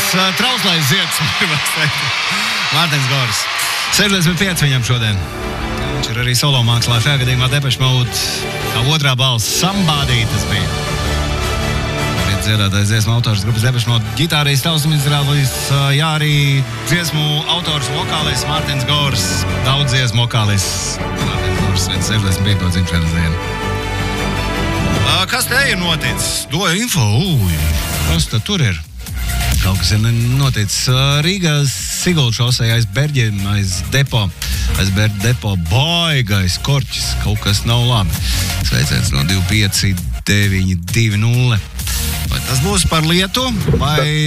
trauslais zieds, Mārtiņš Gors. 65 viņam šodien. Viņš ir arī solo mākslā. Šajā gadījumā Depeche Mode, kā otrā balss, Somebody tas bija. Arī dziedātais dziesmu autors grupas Depeche Mode, ģitārists, ausimizrālis, jā, arī dziesmu autors, vokālis Mārtiņš Gors, daudz dziesmu vokālis Mārtiņš Gors, 65. dzimšanas dienu. Kas te ir noticis? Doja info, kas tad tur ir? Kaut kas ir noticis Rīgā Sigulda šosejā aiz Berģiem, aiz depo baigais korķis, kaut kas nav labi. Sveiciens no 25920. Vai tas būs par lietu, vai